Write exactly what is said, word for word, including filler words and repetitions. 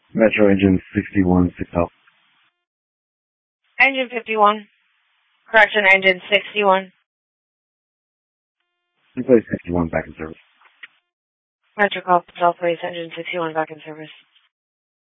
Metro engine sixty-one, six help. Engine fifty-one. Correction, engine sixty-one. Replace sixty-one back in service. Metro call, South Place, engine sixty-one back in service.